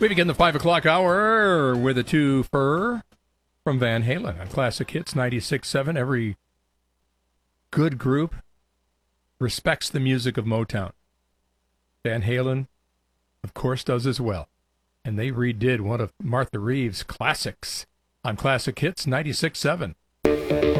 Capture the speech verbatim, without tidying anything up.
We begin the five o'clock hour with a two-fer from Van Halen on Classic Hits ninety-six point seven. Every good group respects the music of Motown. Van Halen, of course, does as well. And they redid one of Martha Reeves' classics on Classic Hits ninety-six point seven.